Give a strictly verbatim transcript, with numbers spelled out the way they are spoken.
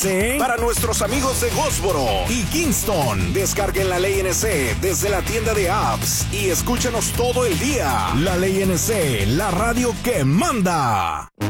Sí. Para nuestros amigos de Goldsboro y Kingston, descarguen la Ley N C desde la tienda de apps y escúchenos todo el día. La Ley N C, la radio que manda.